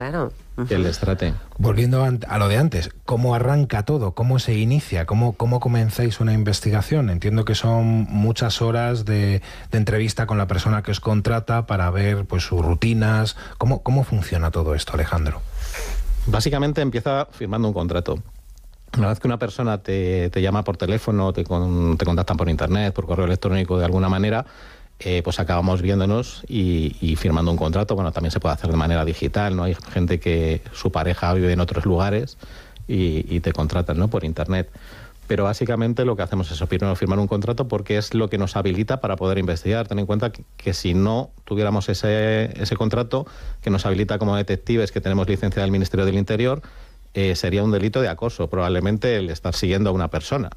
Claro. que les trate. Volviendo a lo de antes, ¿cómo arranca todo? ¿Cómo se inicia? ¿Cómo comenzáis una investigación? Entiendo que son muchas horas de entrevista con la persona que os contrata para ver pues sus rutinas. ¿Cómo funciona todo esto, Alejandro? Básicamente empieza firmando un contrato. Una vez que una persona te llama por teléfono, te contactan por internet, por correo electrónico de alguna manera, pues acabamos viéndonos y firmando un contrato. Bueno, también se puede hacer de manera digital, ¿no? Hay gente que su pareja vive en otros lugares y te contratan, ¿no?, por internet. Pero básicamente lo que hacemos es primero firmar un contrato porque es lo que nos habilita para poder investigar. Ten en cuenta que si no tuviéramos ese contrato que nos habilita como detectives, que tenemos licencia del Ministerio del Interior, sería un delito de acoso, probablemente el estar siguiendo a una persona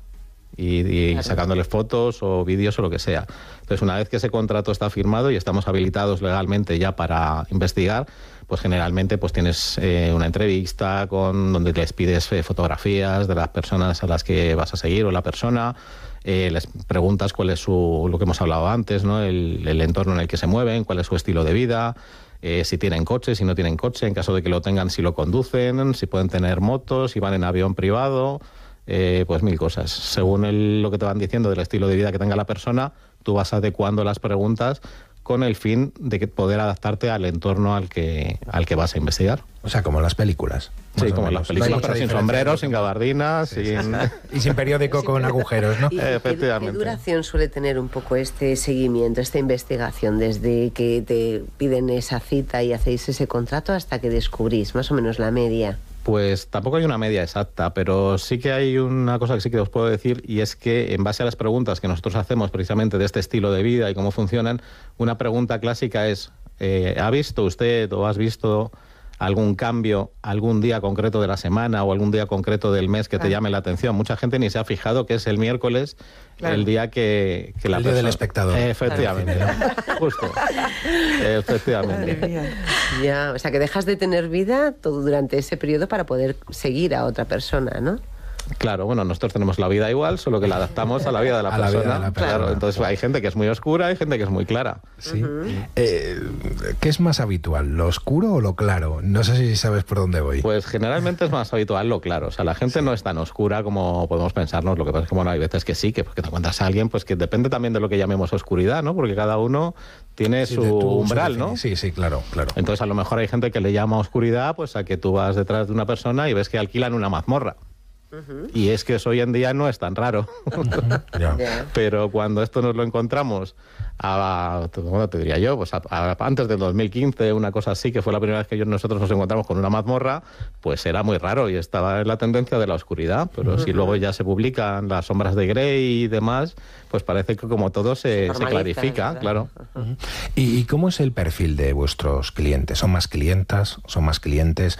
y claro, sacándoles fotos o vídeos o lo que sea. Entonces, una vez que ese contrato está firmado y estamos habilitados legalmente ya para investigar, pues generalmente pues tienes una entrevista donde les pides fotografías de las personas a las que vas a seguir o la persona, les preguntas cuál es lo que hemos hablado antes, ¿no?, el entorno en el que se mueven, cuál es su estilo de vida, si tienen coche, si no tienen coche, en caso de que lo tengan, si lo conducen, si pueden tener motos, si van en avión privado. Pues mil cosas. Según lo que te van diciendo del estilo de vida que tenga la persona, tú vas adecuando las preguntas con el fin de poder adaptarte al entorno al que vas a investigar. O sea, como en las películas. Sí, como en las películas, pero sin sombrero, sin gabardinas, sí, y sin periódico con agujeros, ¿no? Efectivamente. ¿Qué duración suele tener un poco este seguimiento, esta investigación, desde que te piden esa cita y hacéis ese contrato hasta que descubrís, más o menos la media? Pues tampoco hay una media exacta, pero sí que hay una cosa que sí que os puedo decir, y es que en base a las preguntas que nosotros hacemos precisamente de este estilo de vida y cómo funcionan, una pregunta clásica es, ¿ha visto usted o has visto algún cambio algún día concreto de la semana o algún día concreto del mes que te llame la atención? Mucha gente ni se ha fijado que es el miércoles, claro, el día que la persona... El día del espectador. Efectivamente, claro. Justo. Efectivamente. Ya, o sea, que dejas de tener vida todo durante ese periodo para poder seguir a otra persona, ¿no? Claro, bueno, nosotros tenemos la vida igual, solo que la adaptamos a la vida de la persona. Claro, entonces hay gente que es muy oscura, hay gente que es muy clara. Sí. ¿Qué es más habitual, lo oscuro o lo claro? No sé si sabes por dónde voy. Pues generalmente es más habitual lo claro. O sea, la gente no es tan oscura como podemos pensarnos. Lo que pasa es que, bueno, hay veces que sí, que porque te encuentras a alguien, pues que depende también de lo que llamemos oscuridad, ¿no? Porque cada uno tiene su umbral, ¿no? Sí, claro. Entonces, a lo mejor hay gente que le llama oscuridad, pues a que tú vas detrás de una persona y ves que alquilan una mazmorra. Y es que eso hoy en día no es tan raro. Pero cuando esto nos lo encontramos bueno, te diría yo, pues antes del 2015, una cosa así, que fue la primera vez que nosotros nos encontramos con una mazmorra, pues era muy raro y estaba en la tendencia de la oscuridad. Pero si luego ya se publican las sombras de Grey y demás, pues parece que como todo se clarifica, claro. ¿Y cómo es el perfil de vuestros clientes? ¿Son más clientas? ¿Son más clientes?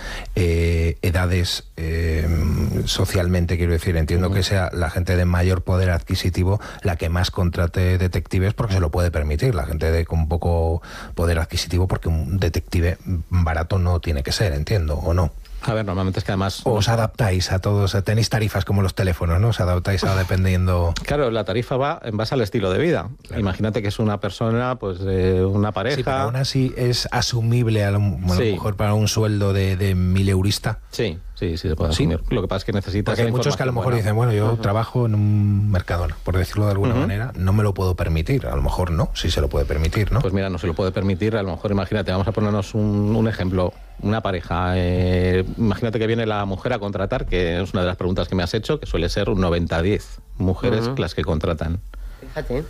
¿Edades? Socialmente, quiero decir, entiendo que sea la gente de mayor poder adquisitivo la que más contrate detectives porque se lo puede permitir, la gente con poco poder adquisitivo, porque un detective barato no tiene que ser, entiendo, ¿o no? A ver, normalmente es que además... ¿Os adaptáis a todos? Tenéis tarifas como los teléfonos, ¿no? ¿Os adaptáis a dependiendo...? Claro, la tarifa va en base al estilo de vida. Claro. Imagínate que es una persona, pues una pareja... Sí, pero aún así es asumible a lo mejor para un sueldo de 1.000 eurista. Sí, se puede asumir. Lo que pasa es que necesitas... Porque hay muchos que a lo mejor dicen, bueno, yo trabajo en un Mercadona, por decirlo de alguna manera, no me lo puedo permitir. A lo mejor no, sí se lo puede permitir, ¿no? Pues mira, no se lo puede permitir. A lo mejor, imagínate, vamos a ponernos un ejemplo. Una pareja, imagínate que viene la mujer a contratar, que es una de las preguntas que me has hecho, que suele ser un 90-10 mujeres las que contratan. Fíjate.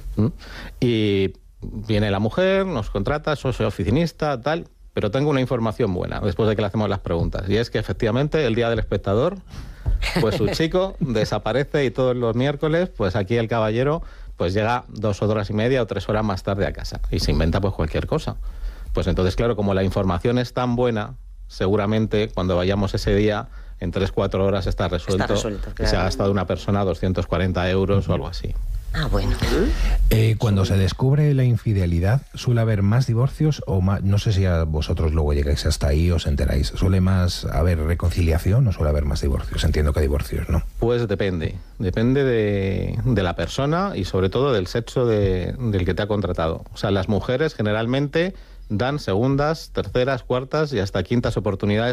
Y viene la mujer, nos contrata, soy oficinista, tal, pero tengo una información buena después de que le hacemos las preguntas, y es que efectivamente el día del espectador, pues su chico desaparece y todos los miércoles, pues aquí el caballero pues llega 2 horas y media o 3 horas más tarde a casa y se inventa pues cualquier cosa. Pues entonces, claro, como la información es tan buena, seguramente cuando vayamos ese día, en 3-4 horas está resuelto claro. Que se ha gastado una persona 240 euros o algo así. Ah, bueno. Cuando se descubre la infidelidad, ¿suele haber más divorcios o más? No sé si a vosotros luego llegáis hasta ahí, os enteráis. ¿Suele más haber reconciliación o suele haber más divorcios? Entiendo que divorcios, ¿no? Pues depende. Depende de la persona y sobre todo del sexo del que te ha contratado. O sea, las mujeres generalmente dan segundas, terceras, cuartas y hasta quintas oportunidades